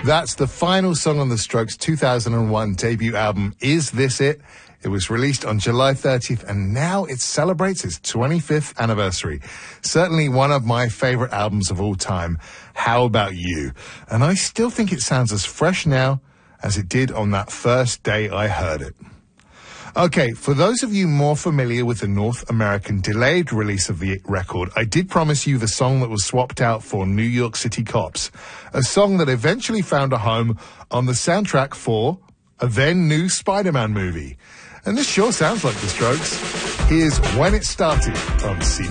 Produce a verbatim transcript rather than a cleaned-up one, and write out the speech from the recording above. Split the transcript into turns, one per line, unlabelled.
That's the final song on the Strokes' two thousand one debut album, Is This It? It was released on July thirtieth, and now it celebrates its twenty-fifth anniversary. Certainly one of my favorite albums of all time. How about you? And I still think it sounds as fresh now as it did on that first day I heard it. Okay, for those of you more familiar with the North American delayed release of the record, I did promise you the song that was swapped out for New York City Cops, a song that eventually found a home on the soundtrack for a then new Spider-Man movie. And this sure sounds like the Strokes. Here's When It Started on C B S.